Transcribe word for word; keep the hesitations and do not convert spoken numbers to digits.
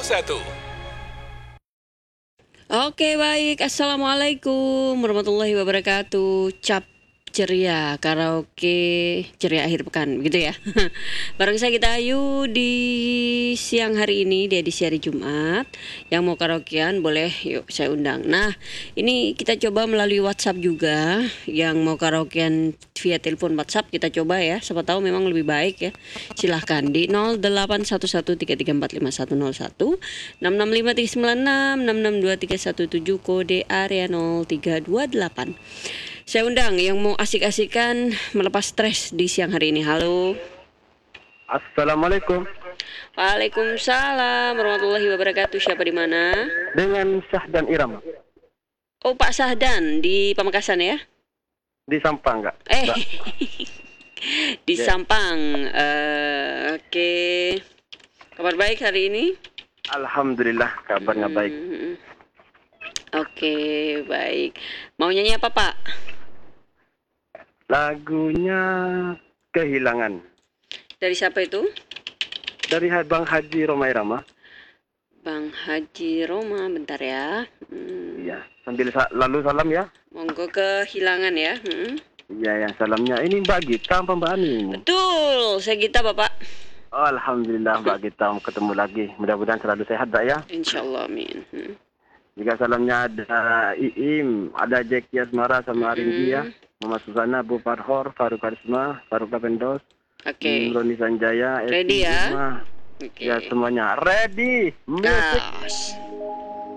satu. Oke, baik. Assalamualaikum warahmatullahi wabarakatuh. Cap ceria, karaoke ceria akhir pekan, begitu ya. Bareng saya Gita Ayu di siang hari ini, di edisi hari Jumat. Yang mau karaokean boleh, yuk saya undang. Nah, ini kita coba melalui WhatsApp juga. Yang mau karaokean via telepon WhatsApp kita coba ya. Siapa tahu memang lebih baik ya. Silahkan di nol delapan satu satu tiga tiga empat lima satu nol satu, enam enam lima tiga sembilan enam, enam enam dua tiga satu tujuh, kode area nol tiga dua delapan. Saya undang yang mau asik-asikan melepas stres di siang hari ini. Halo. Assalamualaikum. Waalaikumsalam warahmatullahi wabarakatuh. Siapa di mana? Dengan Syahdan Irama. Oh, Pak Sahdan di Pamekasan ya? Di Sampang enggak? Eh. Mbak. Di Ya. Sampang. Eh, Oke. Kabar baik hari ini? Alhamdulillah kabarnya baik. Hmm, Oke, baik. Mau nyanyi apa, Pak? Lagunya Kehilangan. Dari siapa itu? Dari Bang Haji Roma Irama. Bang Haji Roma, bentar ya. Hmm, Iya, sambil sa- lalu salam ya. Monggo kehilangan ya. Hmm. Iya, yang salamnya ini Mbak Gita apa Mbak Ani? Betul, saya Gita, Bapak. Oh, Alhamdulillah Mbak Gita ketemu lagi. Mudah-mudahan selalu sehat Mbak ya. Insyaallah, amin. Hmm. Juga salamnya ada Iim, ada Jackie Asmara sama Rindy ya. Mama Susana, Bu Farhor, Faruk Karisma, Faruk Kapendos, Oke. Roni Sanjaya, Ready ya? Irma. Oke. Ya semuanya ready. Music. Gas.